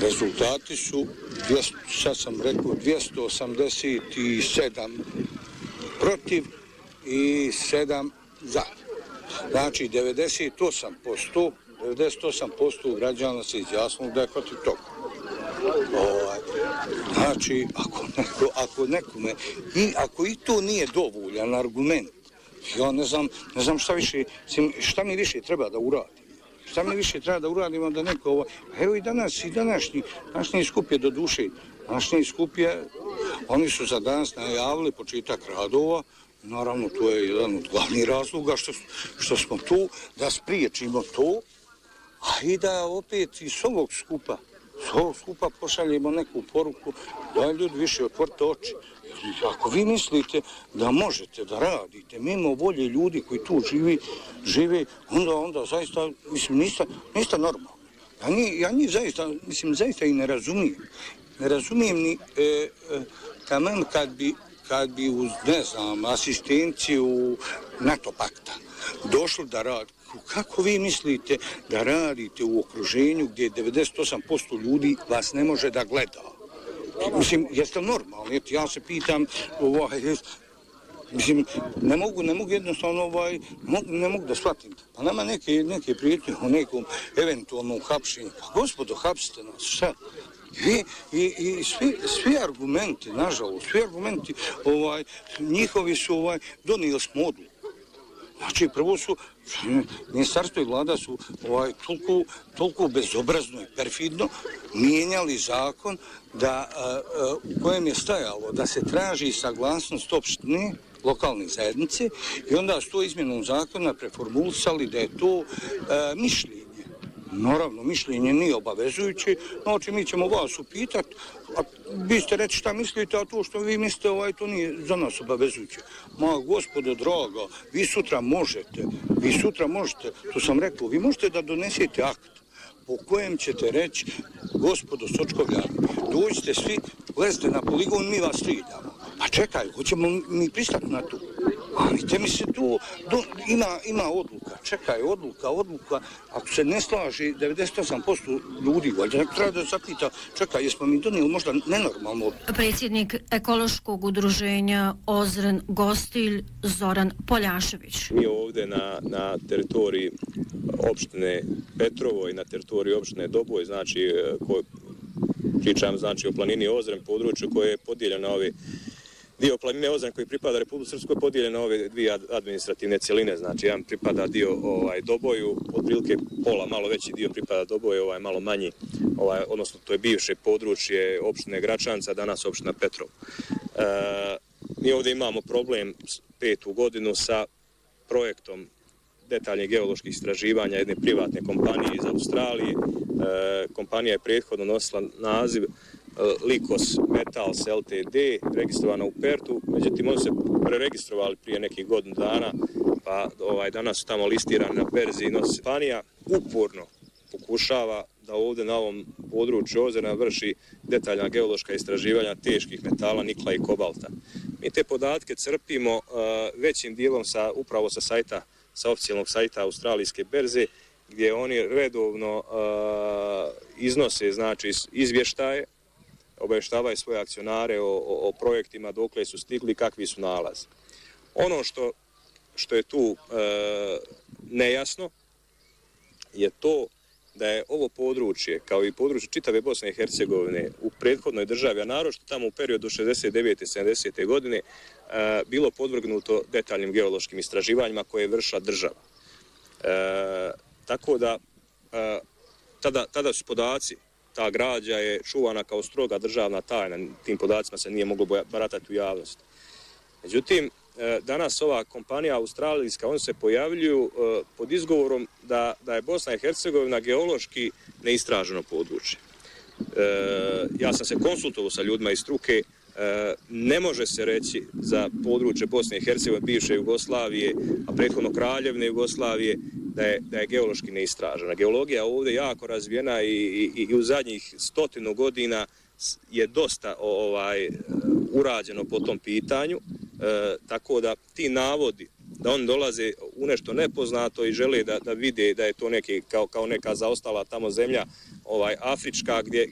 Rezultati su, sad sam rekao, 287 protiv i 7 za. Znači 98% građana se izjasnilo da je protiv toga. Znači, ako i to nije dovoljan argument, ja ne znam šta mi više treba da uradim. Šta mi više treba da uradimo da neko evo i današnji skup je do duše. Današnji skup je, oni su za danas najavili početak radova. Naravno, to je jedan od glavnih razloga što smo tu, da spriječimo to, a i da opet iz ovog skupa pošaljemo neku poruku da ljudi više otvorite oči. Ako vi mislite da možete da radite mimo volje ljudi koji tu žive, onda zaista, mislim, niste normalni. Ja njih zaista i ne razumijem. Ne razumijem ni taman kad bi uz, ne znam, asistenciju NATO pakta došlo da radi. Kako vi mislite da radite u okruženju gdje 98% ljudi vas ne može da gleda? Mislim, jeste normalni? Ja se pitam, mislim, ne mogu jednostavno, ne mogu da shvatim. Pa nama neke prijetnje o nekom eventualnom hapšenju. Gospodo, hapsite nas, šta? I svi argumenti, nažalost, njihovi su donijeli smo odluku. Znači, prvo su, ministarstvo i vlada su toliko bezobrazno i perfidno mijenjali zakon u kojem je stajalo da se traži saglasnost opštine, lokalne zajednice i onda su to izmjenom zakona preformulisali da je to mišljenje. Naravno, mišljenje nije obavezujuće, znači mi ćemo vas upitati, a vi ste reći šta mislite, a to što vi mislite, to nije za nas obavezujuće. Ma, gospodo draga, vi sutra možete, to sam rekao, vi možete da donesete akt po kojem ćete reći, gospodo Sočkovljani, dođite svi, lezite na poligon, mi vas strijeljamo. Pa čekaj, hoćemo mi pristati na to. Ali te mi se tu, ima odluka, čekaj, odluka, ako se ne slaži 98% ljudi, valjda treba da zapita, čekaj, jesmo mi donijeli možda nenormalno odluku. Predsjednik ekološkog udruženja Ozren Gostilj Zoran Poljašević. Mi ovdje na teritoriji opštine Petrovo i na teritoriji opštine Doboj, znači, pričam znači o planini Ozren, području koje je podijeljeno na ove dio planine Ozren koji pripada Republici Srpskoj podijeljen na ove dvije administrativne cjeline, znači jedan pripada dio Doboju, otprilike pola, malo veći dio pripada Doboju, malo manji, odnosno to je bivše područje opštine Gračanca, danas opština Petrov. Mi ovdje imamo problem 5. godinu sa projektom detaljnih geoloških istraživanja jedne privatne kompanije iz Australije. Kompanija je prethodno nosila naziv Likos Metals Ltd, registrovana u Pertu, međutim oni se preregistrovali prije nekih godinu dana, pa danas su tamo listirani na berzi. Kompanija uporno pokušava da ovdje na ovom području Ozrena vrši detaljna geološka istraživanja teških metala, nikla i kobalta. Mi te podatke crpimo većim dijelom upravo sa sajta, sa oficijalnog sajta Australijske berze, gdje oni redovno iznose, znači, izvještaje, obavještavaju svoje akcionare o projektima, dokle su stigli, kakvi su nalazi. Ono što je tu nejasno je to da je ovo područje, kao i područje čitave Bosne i Hercegovine u prethodnoj državi, a naročito tamo u periodu 69. 70. godine, bilo podvrgnuto detaljnim geološkim istraživanjima koje je vršila država. Tako da tada su podaci, ta građa je čuvana kao stroga državna tajna, tim podacima se nije moglo baratati u javnosti. Međutim, danas ova kompanija australijska, oni se pojavljuju pod izgovorom da je Bosna i Hercegovina geološki neistraženo područje. Ja sam se konsultovao sa ljudima iz struke, ne može se reći za područje Bosne i Hercegovine, bivše Jugoslavije, a prethodno Kraljevne Jugoslavije, da je geološki neistražena. Geologija ovdje jako razvijena i u zadnjih 100 godina je dosta urađeno po tom pitanju, tako da ti navodi da oni dolaze u nešto nepoznato i žele da vide da je to kao neka zaostala tamo zemlja afrička